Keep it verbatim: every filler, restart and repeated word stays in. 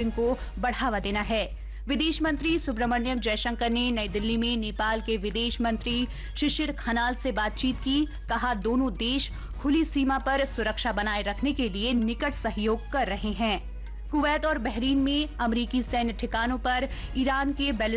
Corporation को बढ़ावा देना है। विदेश मंत्री सुब्रमण्यम जयशंकर ने नई दिल्ली में नेपाल के विदेश मंत्री शिशिर खनाल से बातचीत की। कहा, दोनों देश खुली सीमा पर सुरक्षा बनाए रखने के लिए निकट सहयोग कर रहे हैं। कुवैत और बहरीन में अमेरिकी सैन्य ठिकानों पर ईरान के